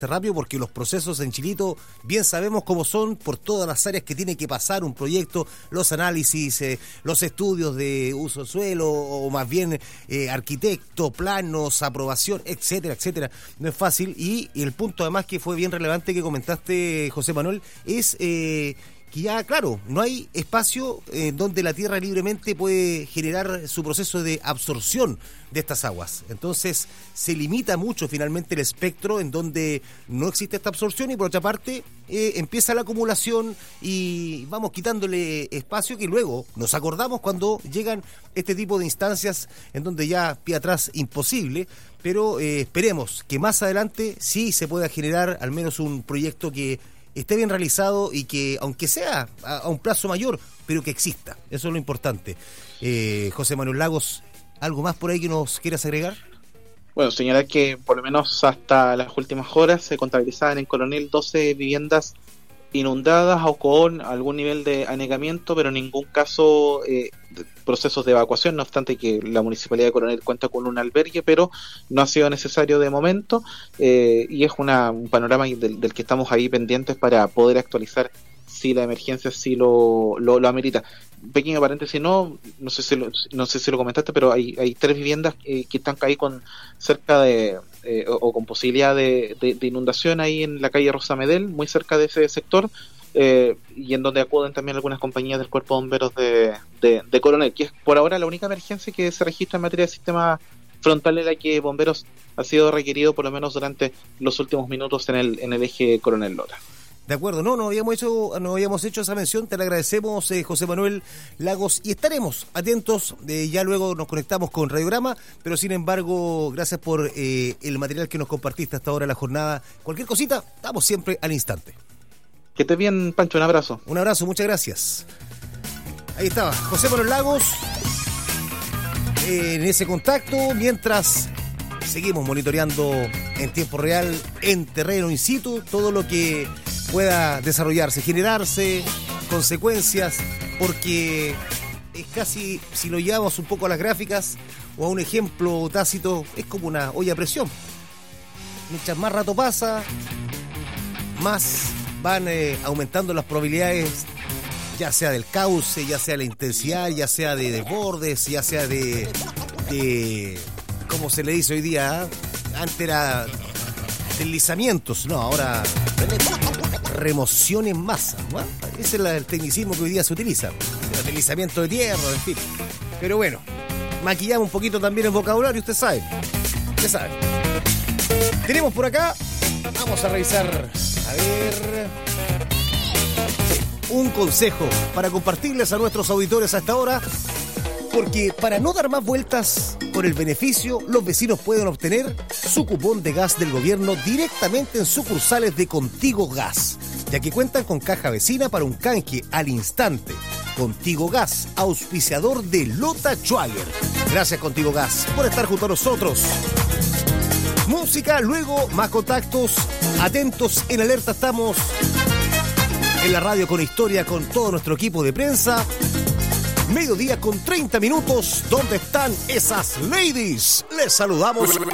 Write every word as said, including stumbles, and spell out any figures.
rápido porque los procesos en Chilito bien sabemos cómo son por todas las áreas que tiene que pasar un proyecto, los análisis, eh, los estudios de uso suelo o más bien eh, arquitecto, planos, aprobación, etcétera, etcétera. No es fácil y, y el punto además que fue bien relevante que comentaste, José Manuel, es eh, que ya, claro, no hay espacio en donde la tierra libremente puede generar su proceso de absorción de estas aguas. Entonces se limita mucho finalmente el espectro en donde no existe esta absorción y por otra parte eh, empieza la acumulación y vamos quitándole espacio que luego nos acordamos cuando llegan este tipo de instancias en donde ya pie atrás imposible, pero eh, esperemos que más adelante sí se pueda generar al menos un proyecto que esté bien realizado y que, aunque sea a, a un plazo mayor, pero que exista. Eso es lo importante. Eh, José Manuel Lagos, ¿algo más por ahí que nos quieras agregar? Bueno, señalar que por lo menos hasta las últimas horas se contabilizaban en Coronel doce viviendas inundadas o con algún nivel de anegamiento, pero en ningún caso eh, procesos de evacuación, no obstante que la Municipalidad de Coronel cuenta con un albergue, pero no ha sido necesario de momento, eh, y es una, un panorama del, del que estamos ahí pendientes para poder actualizar si la emergencia sí lo, lo, lo amerita. Pequeño paréntesis, no no sé si lo, no sé si lo comentaste, pero hay, hay tres viviendas eh, que están ahí con cerca de eh, o, o con posibilidad de, de, de inundación ahí en la calle Rosa Medel, muy cerca de ese sector, eh, y en donde acuden también algunas compañías del Cuerpo de Bomberos de, de, de Coronel, que es por ahora la única emergencia que se registra en materia de sistema frontal en la que Bomberos ha sido requerido por lo menos durante los últimos minutos en el en el eje Coronel Lota. De acuerdo, no, no habíamos hecho, no habíamos hecho esa mención, te la agradecemos, eh, José Manuel Lagos, y estaremos atentos, eh, ya luego nos conectamos con Radiograma, pero sin embargo, gracias por eh, el material que nos compartiste hasta ahora en la jornada. Cualquier cosita, estamos siempre al instante. Que estés bien, Pancho, un abrazo. Un abrazo, muchas gracias. Ahí estaba, José Manuel Lagos, eh, en ese contacto, mientras seguimos monitoreando en tiempo real, en terreno in situ, todo lo que pueda desarrollarse, generarse, consecuencias, porque es casi, si lo llevamos un poco a las gráficas o a un ejemplo tácito, es como una olla a presión. Mientras más rato pasa, más van eh, aumentando las probabilidades, ya sea del cauce, ya sea la intensidad, ya sea de desbordes, ya sea de, de como se le dice hoy día, ¿eh? Antes era deslizamientos, no, ahora remoción en masa, ¿no? Ese es el tecnicismo que hoy día se utiliza, el deslizamiento de tierra, en fin. Pero bueno, maquillamos un poquito también el vocabulario, usted sabe, usted sabe. Tenemos por acá, vamos a revisar, a ver, un consejo para compartirles a nuestros auditores a esta hora, porque para no dar más vueltas por el beneficio, los vecinos pueden obtener su cupón de gas del gobierno directamente en sucursales de Contigo Gas, ya que cuentan con caja vecina para un canje al instante. Contigo Gas, auspiciador de Lota Schwager. Gracias, Contigo Gas, por estar junto a nosotros. Música, luego más contactos. Atentos, en alerta estamos en la radio con historia con todo nuestro equipo de prensa. Mediodía con treinta minutos. ¿Dónde están esas ladies? Les saludamos.